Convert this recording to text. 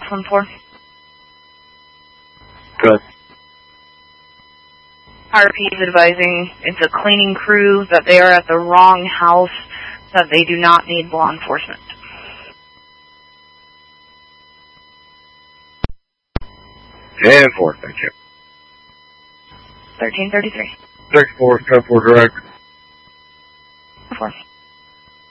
614. Good. RP is advising it's a cleaning crew, that they are at the wrong house, that they do not need law enforcement. And 4, thank you. 1333. 6-4, 10-4 direct. 4.